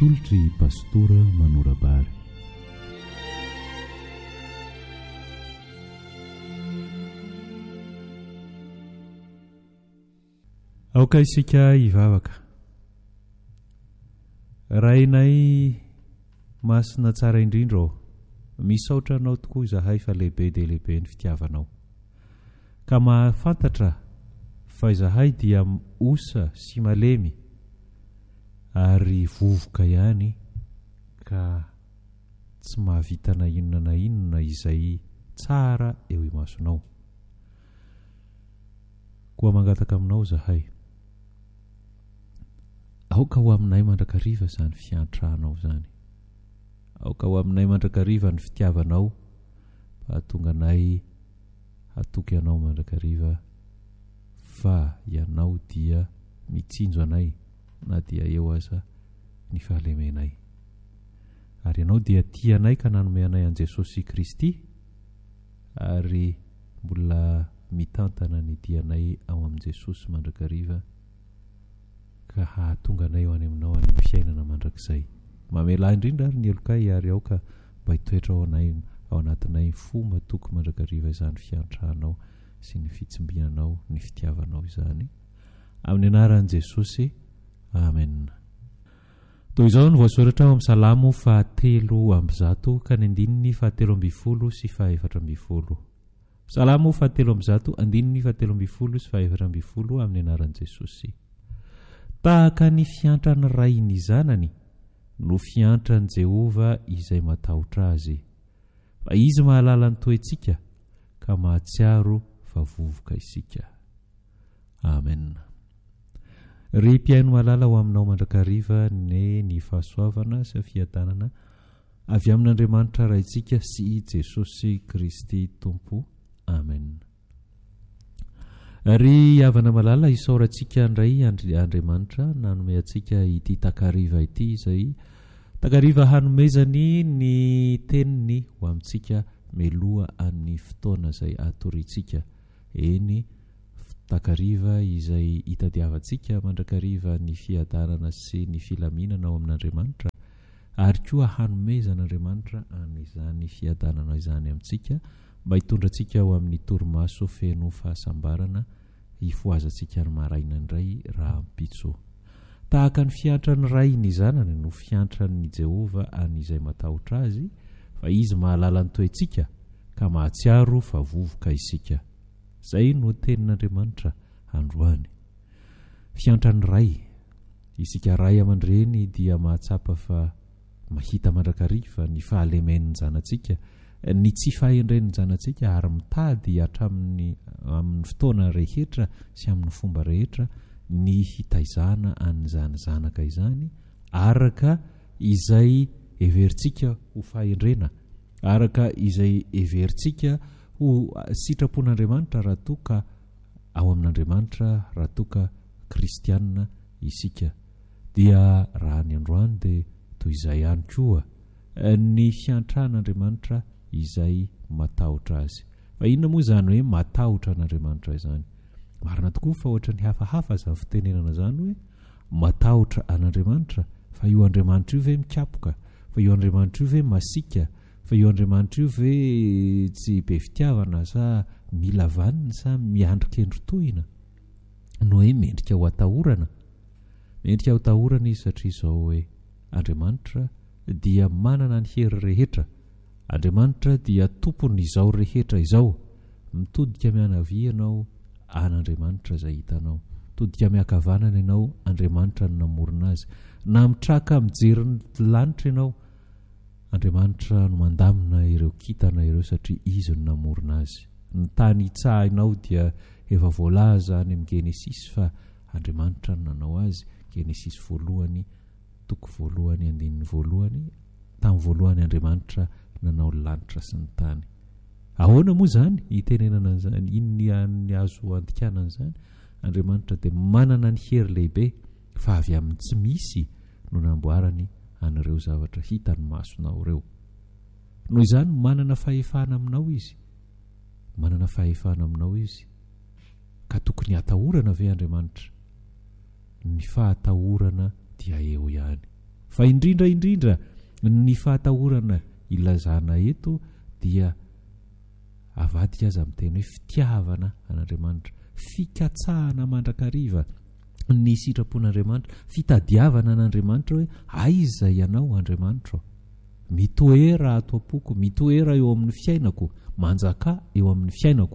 tolotry pastora Manorabary. Aoka isika hivavaka. Rainay masina tsara indrindra ao. Misaotra anao tokoa izahay fa lehibe dia lehibe ny fitiavanao. Ka mahafantatra fa izahay dia osa sy malemy ary vovoka ihany ka tsy mahavita na inona izay tsara eo imasonao. Koa mangataka aminao izahay. Aoka ho aminay mandrakariva izany fiantrahanao izany. Aoka ho aminay mandrakariva ny fitiavanao mba hahatonga anay hatoky anao mandrakariva fa ianao dia mitsinjo anay na dia eo aza ny fahalemenay. Ary ianao dia tia anay ka nanome anay an Jesosy Kristy ary mbola mitantana ny dianay ao amin'i Jesosy mandrakariva ka hahatonga anay ho any aminao any amin'ny fiainana mandrakizay. Mamela indrindra ary ny elokay ary aoka mba hitoetra ao anay ao anatinay fomba toko mandrakariva izany fiantrahanao sy ny fitsimbianao ny fitiavanao izany amin'ny anaran'i Jesosy. Amen. Toy izao ny voasoratra ao amin'ny Salamo 3:100 ka ny 7:12 sy 4:12. Salamo 3:100 7:12 sy 4:12 amin'ny anaran'i Jesosy. Tahaka ny fiantrany ray ny zanany no fiantrany Jehova izay matahotra azy. Fa izy mahalala ny toetsika ka mahatsiaro fa vovoka isika. Amen. Ry mpiaino malala ho aminao mandrakariva ny fahasoavana sy fiadanana avy amin'Andriamanitra raintsika sy Jesosy Kristy Tompo. Amen. Ry havana malala isaorantsika indray Andriamanitra nanome antsika ity takariva ity izay takariva hanomezany ny teniny ho amintsika meloha amin'ny fotoana izay atoritsika. Eny takariva izay hitadiavantsika mandrakariva ny fiadanana sy ny filaminana ao amin'Andriamanitra ary koa hanomezan'Andriamanitra an'izany fiadanana izany amintsika mba hitondrantsika ao amin'ny torimaso feno fahasambarana hifoazantsika ny maraina indray raha ampitso. Tahaka ny fiantrany ray ny zanany no fiantrany Jehova an'izay matahotra azy fa izy mahalala ny toetsika ka mahatsiaro fa vovoka isika. Zay no tenin'Andriamanitra androany. Fiantrany ray. Isika ray aman-dreny dia mahatsapa fa mahita mandrakariva ny fahalemen'ny zanantsika, ny tsy fahendren'ny zanantsika ary mitady hatramin'ny amin'ny fotoana rehetra sy amin'ny fomba rehetra ny hitaizana an'izany zanaka izany araka izay everintsika ho fahendrena, araka izay everintsika ho sitrapon'Andriamanitra raha toa ao amin'Andriamanitra raha toa kristianina isika. Dia raha ny androany dia toy izay ihany koa ny fiantran'Andriamanitra izay matahotra azy. Fa inona moa izany hoe matahotra an'Andriamanitra izany? Marina tokoa fa ohatra ny hafahafa izany fitenenana izany hoe matahotra an'Andriamanitra, fa io Andriamanitra io ve mikapoka, fa io Andriamanitra io ve masika, fa io Andriamanitra io ve tsy be fitiavana sa mila vanina sa miandrika endrotohina no hoe mendrika ho atahorana. Mendrika ho atahorana izy satria izao hoe Andriamanitra dia manana ny hery rehetra. Andriamanitra dia tompony izao rehetra izao. Mitodika mianavy ianao an'Andriamanitra izay hitanao. Mitodika miakavanana ianao Andriamanitra no namorona azy. Na mitraka mijery ny lanitra ianao Andriamanitra no mandamina ireo kintana ireo satria izy no namorona azy. Ny tany hitsahinao dia efa voalaza any amin'ny Genesis fa Andriamanitra no nanao azy. Genesis 1:1 tamin'ny voalohany Andriamanitra nanao ny lanitra sy ny tany. Ahoana moa izany hitenenana izany? Inona ny azo andikanana izany? Andriamanitra dia manana ny hery lehibe fa avy amin'ny tsy misy no namboarany an'ireo zavatra hitany masonao ireo. Noho izany manana fahefana aminao izy. Manana fahefana aminao izy. Ka tokony hatahorana ve Andriamanitra? Ny fahatahorana dia eo ihany. fa indrindraindrindra ny fahatahorana ilazana eto dia avadika aza amin'ny teny hoe fitiavana an'Andriamanitra, fikatsahana mandrakariva ny sitrapon'Andriamanitra, fitadiavana an'Andriamanitra hoe aiza ianao Andriamanitra, mitoera ato am-poko, mitoera eo amin'ny fiainako, manjaka eo amin'ny fiainako,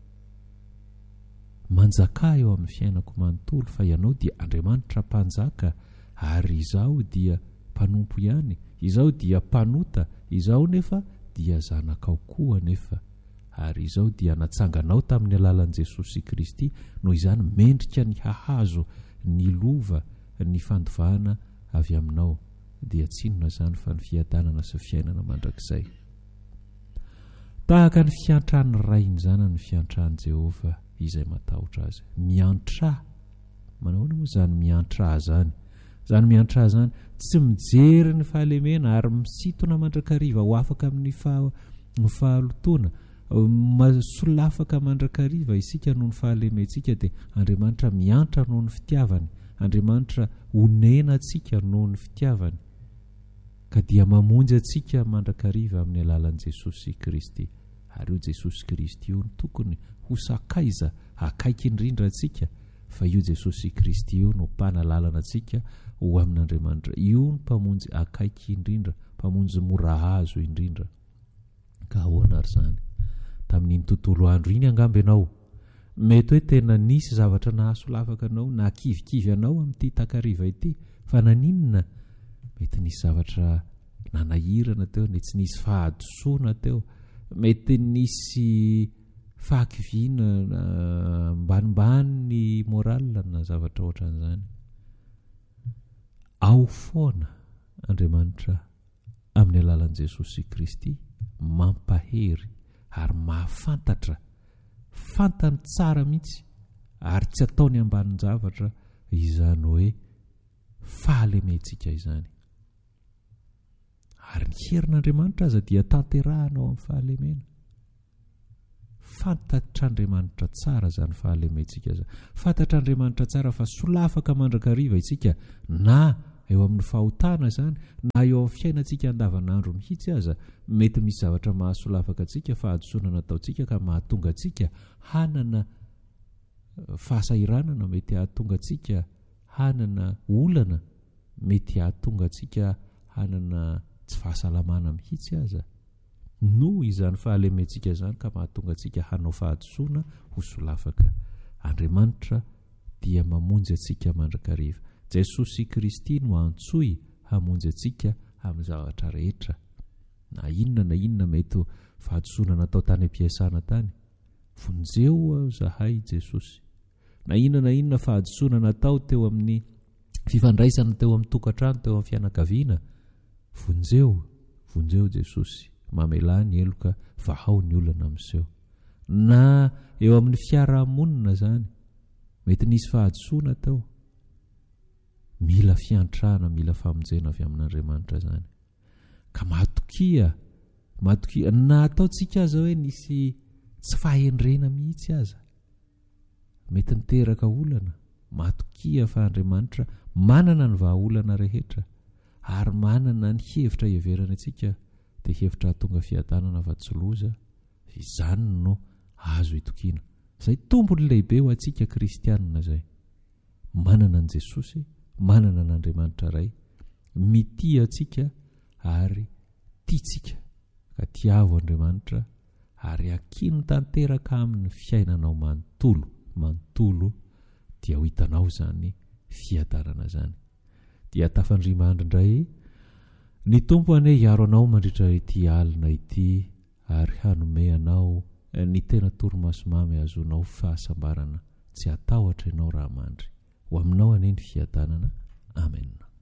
manjaka eo amin'ny fiainako manontolo, fa ianao dia Andriamanitra mpanjaka, ary izaho dia mpanompo ihany, izaho dia mpanota, izaho nefa dia zanakao koa nefa, ary izaho dia natsanganao tamin'ny alalan'i Jesosy Kristy, noho izany mendrika ny hahazo ny lova ny fandovana avy aminao, dia tsinona zany fa ny fiadanana sy fiainana mandrakizay. Tahaka ny fiantrahan'ny rainy zany ny fiantrahan'i Jehova izay matahotra azy, miantra. Manahoana moa zany miantra zany? Zany miantra zany tsy mijery ny fahalemena ary misintona mandrakariva ho afaka amin'ny fahalotona, masolafaka mandrakariva isika noho ny fahalementsika, dia Andriamanitra miantra noho ny fitiavany, Andriamanitra onena atsika noho ny fitiavany, ka dia mamonjy atsika mandrakariva amin'ny alalan'i Jesosy Kristy. Ary io Jesosy Kristy io tokony ho sakaiza akaiky indrindra atsika, fa io Jesosy Kristy io no mpanalalana atsika ho amin'Andriamanitra, io no mpamonjy akaiky indrindra, mpamonjy mora hazo indrindra. Ka ahoana ary zany? Tamin'iny tontolo andro iny angambe anao mety hoe tena nisy zavatra nahasolafaka anao, na kivikivy anao amin'ity takariva ity, fa naninona? Mety nisy zavatra nanahirana teo, mety tsy nisy fahadosoana teo, mety nisy fahakiviana mbanimbany ny moral na zavatra ohatran'izany. Ao foana Andriamanitra amin'ny alalan'i Jesosy Kristy mampahery ary mahafantatra, fantany tsara mihitsy, ary tsy ataony ambanin'ny zavatra izany hoe fahalementsika izany. Ary ny herin'Andriamanitra aza dia tanterahana ao amin'ny fahalemena. Fantatr'Andriamanitra tsara zany fahalementsika aza. Fantatr'Andriamanitra tsara fa solafaka mandrakariva isika, na eo amin'ny fahotana zany, na eo amin'ny fiainantsika andavanandro mihitsy aza, mety misy zavatra mahasolafaka atsika, fahadosona nataontsika ka mahatonga atsika hanana fahasairanana, mety hahatonga atsika hanana olana, mety hahatonga atsika hanana tsy fahasalamana mihitsy aza, no izany fahalementsika zany ka mahatonga atsika hanao fahadosona ho solafaka. Andriamanitra dia mamonjy atsika mandrakariva. Jesosy Kristy no antsoy hamonjy atsika amin'ny zavatra rehetra, na inona mety fahadosona natao tany am-piasana tany, vonjeo aho zahay Jesosy. Na inona fahadosona natao teo amin'ny fifandraisana, teo amin'ny tokantrano, teo amin'ny fianakaviana, vonjeo Jesosy, mamelà ny eloka vahao ny olana amin'iseo. Na eo amin'ny fiarahamonina zany, mety nisy fahadosona teo, mila fiantrana, mila famonjena avy amin'Andriamanitra zany. Ka matokia na ataontsika aza hoe nisy tsy fahendrena mihitsy aza, mety niteraka olana, matokia fa Andriamanitra manana ny vahaolana rehetra, ary manana ny hevitra heverana atsika, dia hevitra hatonga fiadanana fa tsy loza, izany no azo itokiana. Zay tombony lehibe ho atsika kristianina zay, manana an Jesosy, manana an'Andriamanitra ray, mitia atsika ary tiatsika, ka tiavo Andriamanitra ary akino tanteraka amin'ny fiainanao manontolo dia ho hitanao zany fiadanana zany. Dia tafandrimandry indray ny tompo ane hiaro anao mandritra ity alina ity, ary hanome anao ny tena torimaso mamy azonao fahasambarana, tsy atahotra ianao raha mandry. Ho aminao ane ny fiadanana. Amen.